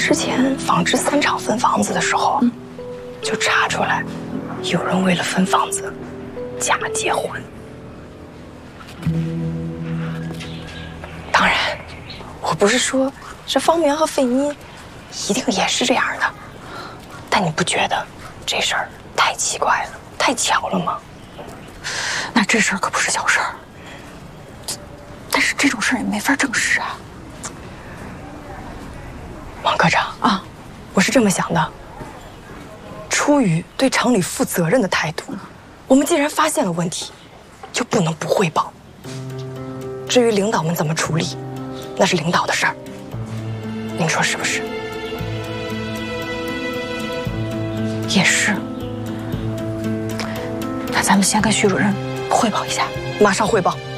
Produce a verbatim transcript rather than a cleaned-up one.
之前纺织三厂分房子的时候，嗯、就查出来，有人为了分房子，假结婚。当然，我不是说这方圆和费妮一定也是这样的，但你不觉得这事儿太奇怪了，太巧了吗？ 那这事儿可不是小事儿。但是这种事儿也没法证实啊。 王科长啊，我是这么想的。出于对厂里负责任的态度，我们既然发现了问题，就不能不汇报。至于领导们怎么处理，那是领导的事儿。您说是不是？ 也是。那咱们先跟徐主任汇报一下， 马上汇报。